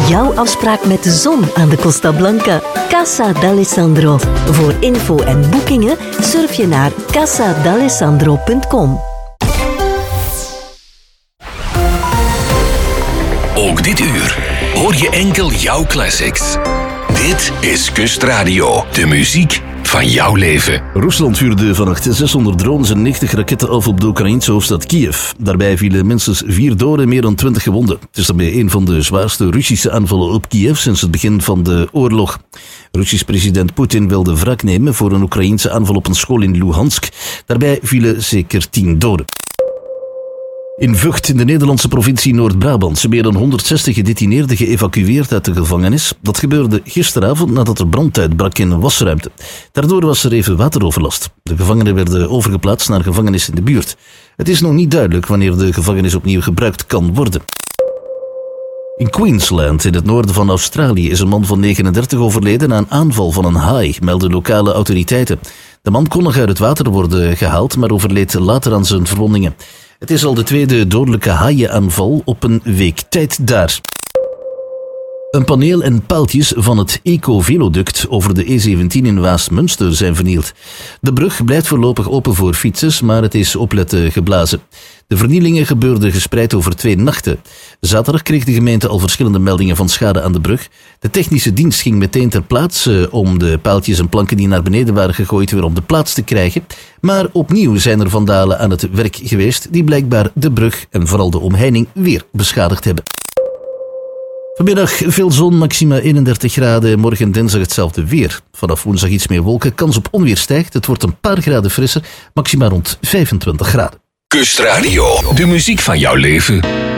jouw afspraak met de zon aan de Costa Blanca. Casa d'Alessandro. Voor info en boekingen surf je naar casadalessandro.com. Ook dit uur hoor je enkel jouw classics. Dit is Kustradio, de muziek van jouw leven. Rusland vuurde vannacht 600 drones en 90 raketten af op de Oekraïnse hoofdstad Kiev. Daarbij vielen minstens 4 doden en meer dan 20 gewonden. Het is daarmee een van de zwaarste Russische aanvallen op Kiev sinds het begin van de oorlog. Russisch president Poetin wilde wraak nemen voor een Oekraïense aanval op een school in Luhansk. Daarbij vielen zeker 10 doden. In Vught, in de Nederlandse provincie Noord-Brabant, zijn meer dan 160 gedetineerden geëvacueerd uit de gevangenis. Dat gebeurde gisteravond nadat er brand uitbrak in een wasruimte. Daardoor was er even wateroverlast. De gevangenen werden overgeplaatst naar gevangenis in de buurt. Het is nog niet duidelijk wanneer de gevangenis opnieuw gebruikt kan worden. In Queensland, in het noorden van Australië, is een man van 39 overleden na een aanval van een haai, melden lokale autoriteiten. De man kon nog uit het water worden gehaald, maar overleed later aan zijn verwondingen. Het is al de tweede dodelijke haaienaanval op een week tijd daar. Een paneel en paaltjes van het Eco-Veloduct over de E17 in Waasmunster zijn vernield. De brug blijft voorlopig open voor fietsers, maar het is opletten geblazen. De vernielingen gebeurden gespreid over 2 nachten. Zaterdag kreeg de gemeente al verschillende meldingen van schade aan de brug. De technische dienst ging meteen ter plaatse om de paaltjes en planken die naar beneden waren gegooid weer op de plaats te krijgen. Maar opnieuw zijn er vandalen aan het werk geweest die blijkbaar de brug en vooral de omheining weer beschadigd hebben. Vanmiddag veel zon, maxima 31 graden. Morgen dinsdag hetzelfde weer. Vanaf woensdag iets meer wolken, kans op onweer stijgt. Het wordt een paar graden frisser, maxima rond 25 graden. Kustradio, de muziek van jouw leven.